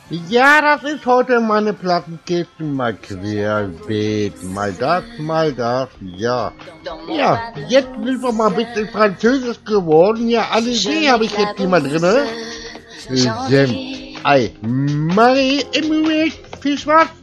Ja, das ist heute meine Plattenkiste, mal querbeet, mal das, ja. Ja, jetzt sind wir mal ein bisschen französisch geworden. Ja, Allez habe ich jetzt hier mal drinne. Senf, Ei, Marie, Emmerich, viel Spaß!